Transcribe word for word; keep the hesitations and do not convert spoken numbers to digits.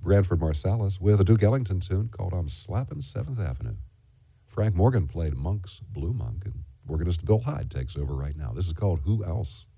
Branford Marsalis with a Duke Ellington tune called I'm Slappin' seventh Avenue. Frank Morgan played Monk's Blue Monk, and organist Bill Hyde takes over right now. This is called Who Else?